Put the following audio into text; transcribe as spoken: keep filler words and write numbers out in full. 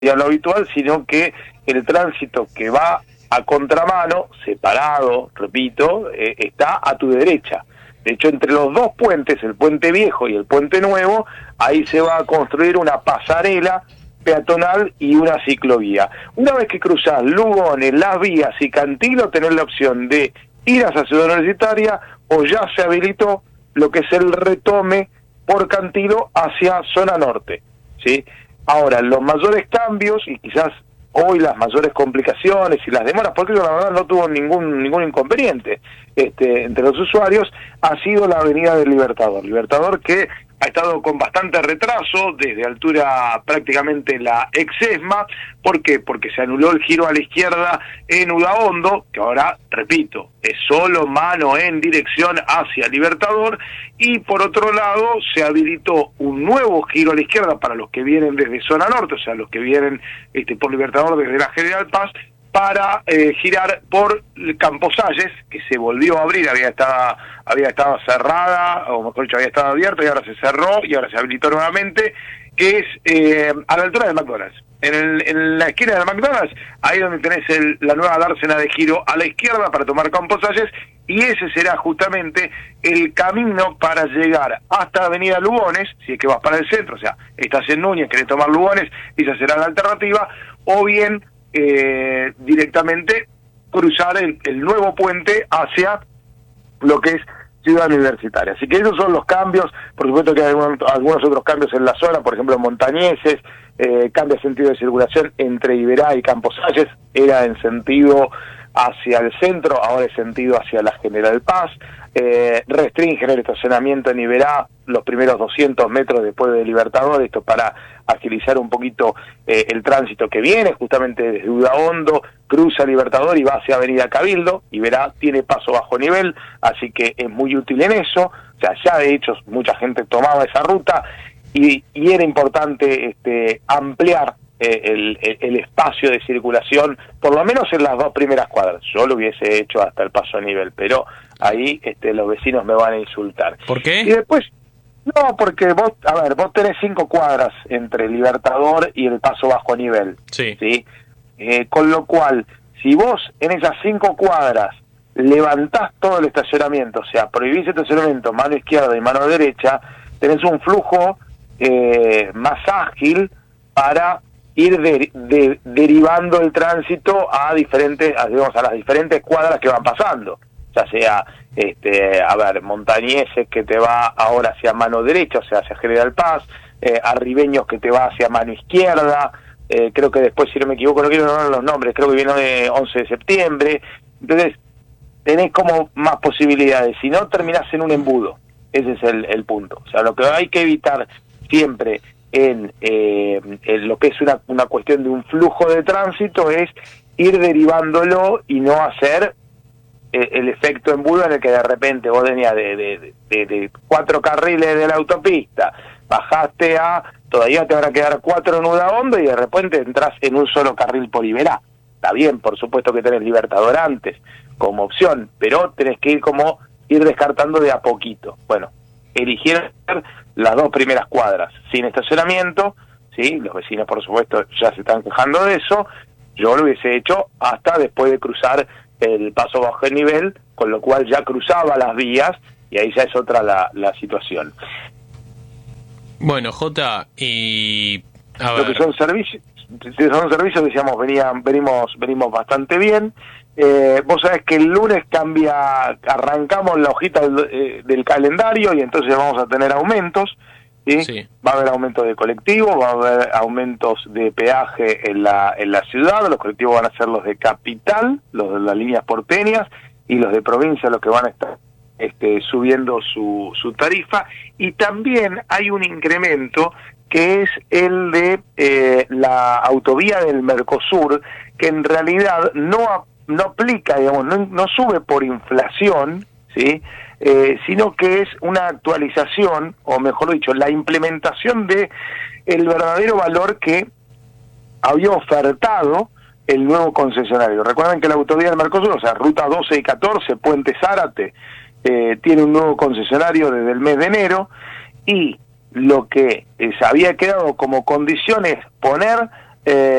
a lo habitual, sino que el tránsito que va a contramano, separado, repito, eh, está a tu derecha. De hecho, entre los dos puentes, el puente viejo y el puente nuevo, ahí se va a construir una pasarela peatonal y una ciclovía. Una vez que cruzás Lugones, Las Vías y Cantilo, tenés la opción de ir hacia Ciudad Universitaria, o ya se habilitó lo que es el retome por Cantilo hacia zona norte, ¿sí? Ahora, los mayores cambios, y quizás hoy las mayores complicaciones y las demoras, porque yo la verdad no tuvo ningún ningún inconveniente este, entre los usuarios, ha sido la avenida del Libertador. Libertador que ha estado con bastante retraso, desde altura prácticamente la ex ESMA. ¿Por qué? Porque se anuló el giro a la izquierda en Udaondo, que ahora, repito, es solo mano en dirección hacia Libertador, y por otro lado se habilitó un nuevo giro a la izquierda para los que vienen desde zona norte, o sea, los que vienen este, por Libertador desde la General Paz, para eh, girar por Campos Salles, que se volvió a abrir, había estado, había estado cerrada, o mejor dicho, había estado abierto y ahora se cerró y ahora se habilitó nuevamente, que es eh, a la altura del McDonald's. En, el, en la esquina del McDonald's, ahí donde tenés el, la nueva dársena de giro a la izquierda para tomar Campos Salles, y ese será justamente el camino para llegar hasta Avenida Lugones, si es que vas para el centro, o sea, estás en Núñez, querés tomar Lugones, esa será la alternativa, o bien Eh, directamente cruzar el, el nuevo puente hacia lo que es Ciudad Universitaria. Así que esos son los cambios. Por supuesto que hay algunos, algunos otros cambios en la zona, por ejemplo en Montañeses, eh, cambia el sentido de circulación entre Iberá y Campos Salles, era en sentido hacia el centro, ahora es sentido hacia la General Paz. Eh, restringen el estacionamiento en Iberá los primeros doscientos metros después de Libertador, esto para agilizar un poquito eh, el tránsito que viene, justamente desde Udaondo, cruza Libertador y va hacia Avenida Cabildo. Iberá tiene paso bajo nivel, así que es muy útil en eso, o sea, ya de hecho mucha gente tomaba esa ruta, y, y era importante este, ampliar eh, el, el, el espacio de circulación, por lo menos en las dos primeras cuadras. Yo lo hubiese hecho hasta el paso a nivel, pero ahí este, los vecinos me van a insultar. ¿Por qué? Y después, no, porque vos, a ver, vos tenés cinco cuadras entre Libertador y el paso bajo nivel. Sí. ¿Sí? Eh, con lo cual, si vos en esas cinco cuadras levantás todo el estacionamiento, o sea, prohibís el estacionamiento mano izquierda y mano derecha, tenés un flujo eh, más ágil para ir de, de, derivando el tránsito a diferentes, a, digamos, a las diferentes cuadras que van pasando, ya sea, este, a ver, Montañeses que te va ahora hacia mano derecha, o sea, hacia General Paz, eh, Arribeños que te va hacia mano izquierda, eh, creo que después, si no me equivoco, no quiero nombrar los nombres, creo que viene de once de septiembre, entonces tenés como más posibilidades, si no terminás en un embudo, ese es el, el punto, o sea, lo que hay que evitar siempre en, eh, en lo que es una, una cuestión de un flujo de tránsito es ir derivándolo y no hacer el efecto embudo en el que de repente vos venías de, de, de, de cuatro carriles de la autopista, bajaste a, todavía te van a quedar cuatro en Udaondo y de repente entras en un solo carril por Iberá. Está bien, por supuesto que tenés Libertador antes como opción, pero tenés que ir como ir descartando de a poquito. Bueno, eligieron las dos primeras cuadras sin estacionamiento, ¿sí? Los vecinos por supuesto ya se están quejando de eso, yo lo hubiese hecho hasta después de cruzar el paso bajo el nivel, con lo cual ya cruzaba las vías y ahí ya es otra la, la situación. Bueno, Jota, y a Lo ver. que son servicios, son servicios, decíamos, venían, venimos, venimos bastante bien. Eh, vos sabés que el lunes cambia, arrancamos la hojita del, eh, del calendario y entonces vamos a tener aumentos. ¿Sí? Sí. Va a haber aumentos de colectivo, va a haber aumentos de peaje en la en la ciudad, los colectivos van a ser los de capital, los de las líneas porteñas, y los de provincia los que van a estar este, subiendo su, su tarifa, y también hay un incremento que es el de eh, la autovía del Mercosur, que en realidad no, no aplica, digamos, no, no sube por inflación, ¿sí? Eh, sino que es una actualización, o mejor dicho, la implementación de el verdadero valor que había ofertado el nuevo concesionario. Recuerden que la autovía del Mercosur, o sea, ruta doce y catorce, Puente Zárate, eh, tiene un nuevo concesionario desde el mes de enero, y lo que eh, se había quedado como condición es poner Eh,